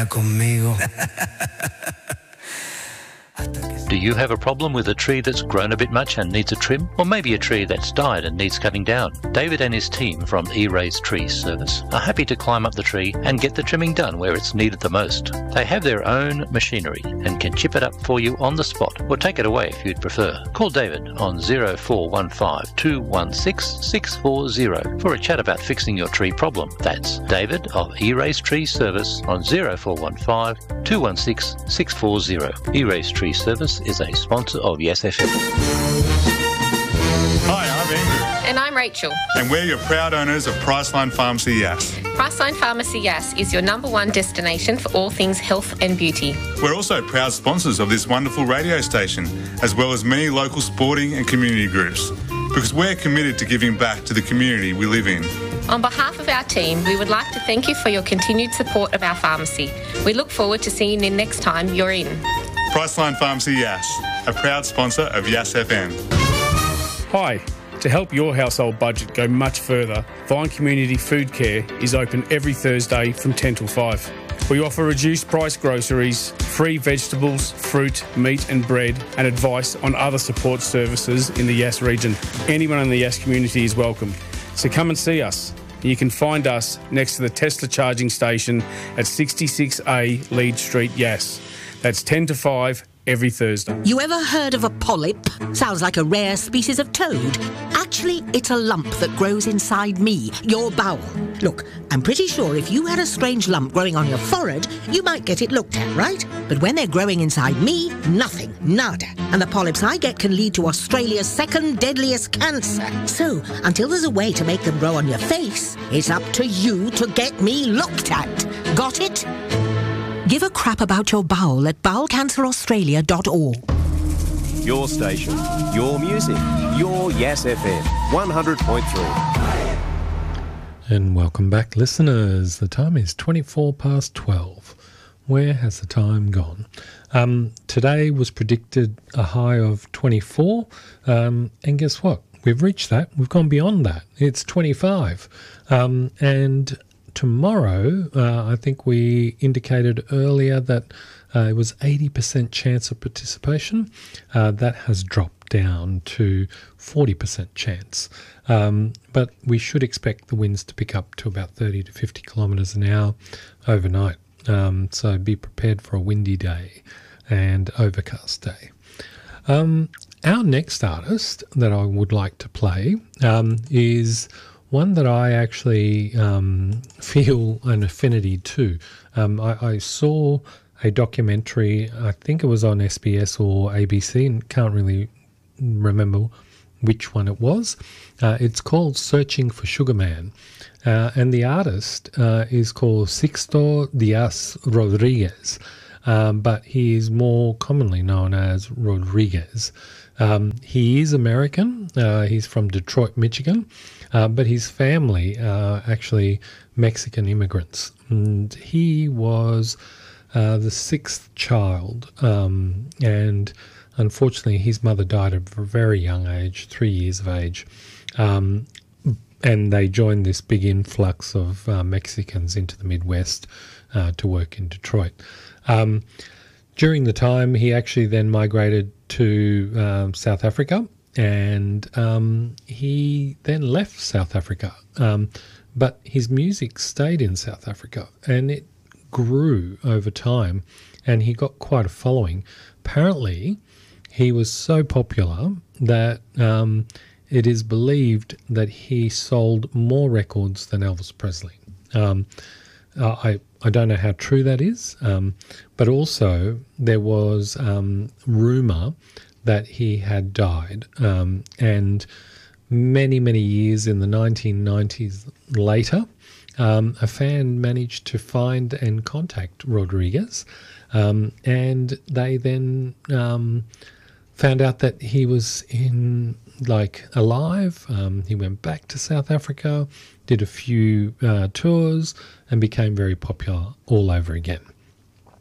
conmigo. Do you have a problem with a tree that's grown a bit much and needs a trim? Or maybe a tree that's died and needs cutting down? David and his team from E-Rays Tree Service are happy to climb up the tree and get the trimming done where it's needed the most. They have their own machinery and can chip it up for you on the spot or take it away if you'd prefer. Call David on 0415 216 640 for a chat about fixing your tree problem. That's David of E-Rays Tree Service on 0415 216 640. E-Rays Tree Service is a sponsor of Yes FM. Hi, I'm Andrew. And I'm Rachel. And we're your proud owners of Priceline Pharmacy Yass. Priceline Pharmacy Yass is your #1 destination for all things health and beauty. We're also proud sponsors of this wonderful radio station, as well as many local sporting and community groups, because we're committed to giving back to the community we live in. On behalf of our team, we would like to thank you for your continued support of our pharmacy. We look forward to seeing you next time you're in. Priceline Pharmacy Yass, a proud sponsor of Yass FM. Hi. To help your household budget go much further, Vine Community Food Care is open every Thursday from 10 till 5. We offer reduced price groceries, free vegetables, fruit, meat and bread, and advice on other support services in the Yass region. Anyone in the Yass community is welcome. So come and see us. You can find us next to the Tesla charging station at 66A Lead Street, Yass. That's 10 to 5 every Thursday. You ever heard of a polyp? Sounds like a rare species of toad. Actually, it's a lump that grows inside me, your bowel. Look, I'm pretty sure if you had a strange lump growing on your forehead, you might get it looked at, right? But when they're growing inside me, nothing, nada. And the polyps I get can lead to Australia's second deadliest cancer. So, until there's a way to make them grow on your face, it's up to you to get me looked at. Got it? Give a crap about your bowel at bowelcanceraustralia.org. Your station, your music, your Yass FM 100.3. And welcome back, listeners. The time is 24 past 12. Where has the time gone? Today was predicted a high of 24, and guess what? We've reached that. We've gone beyond that. It's 25. And tomorrow, I think we indicated earlier that it was 80% chance of participation. That has dropped down to 40% chance. But we should expect the winds to pick up to about 30 to 50 kilometres an hour overnight. So be prepared for a windy day and overcast day. Our next artist that I would like to play is one that I actually feel an affinity to. I saw a documentary, I think it was on SBS or ABC, and can't really remember which one it was. It's called Searching for Sugar Man, and the artist is called Sixto Díaz Rodríguez, but he is more commonly known as Rodriguez. He is American. He's from Detroit, Michigan. But his family are actually Mexican immigrants. And he was the sixth child. And unfortunately, his mother died at a very young age, 3 years of age. And they joined this big influx of Mexicans into the Midwest to work in Detroit. During the time, he actually then migrated to South Africa. And he then left South Africa, but his music stayed in South Africa and it grew over time and he got quite a following. Apparently, he was so popular that it is believed that he sold more records than Elvis Presley. I don't know how true that is, but also there was rumour that he had died, and many years in the 1990s later, a fan managed to find and contact Rodriguez, and they then found out that he was alive. He went back to South Africa, did a few tours, and became very popular all over again.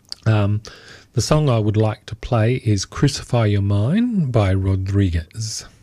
The song I would like to play is Crucify Your Mind by Rodriguez.